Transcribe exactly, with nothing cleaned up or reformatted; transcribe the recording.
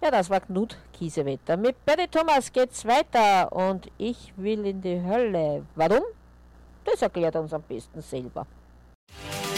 Ja, das war Knut Kiesewetter. Mit Betty Thomas geht's weiter und ich will in die Hölle. Warum? Das erklärt er uns am besten selber.